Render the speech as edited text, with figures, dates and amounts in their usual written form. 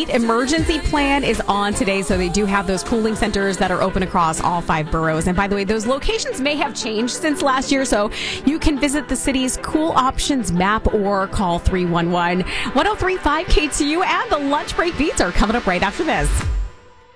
heat emergency plan is on today, so they do have those cooling centers that are open across all 5 boroughs. And by the way, those locations may have changed since last year, so you can visit the city's cool options map or call 311. 103.5 KTU and the lunch break beats are coming up right after this.